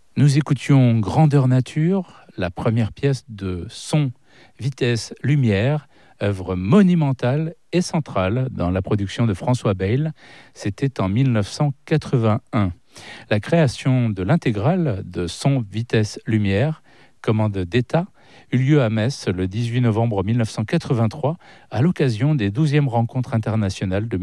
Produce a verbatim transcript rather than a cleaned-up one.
Nous écoutions Grandeur Nature, la première pièce de Son, Vitesse, Lumière, œuvre monumentale et centrale dans la production de François Bayle. C'était en mille neuf cent quatre-vingt-un. La création de l'intégrale de Son, Vitesse, Lumière, commande d'État, eut lieu à Metz le dix-huit novembre mille neuf cent quatre-vingt-trois à l'occasion des douzièmes rencontres internationales de